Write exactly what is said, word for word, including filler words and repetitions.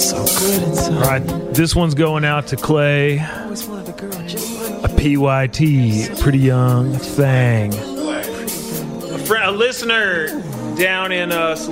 so good inside. All right, this one's going out to Clay. I always wanted a girl just like A P Y T, pretty young thing. A, friend, a listener down in uh,